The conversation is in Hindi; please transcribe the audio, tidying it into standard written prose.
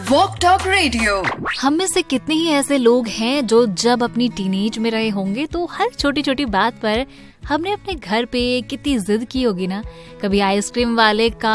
Walk talk radio. हम में से कितने ही ऐसे लोग हैं जो जब अपनी टीनेज में रहे होंगे तो हर छोटी छोटी बात पर हमने अपने घर पे कितनी जिद की होगी ना। कभी आइसक्रीम वाले का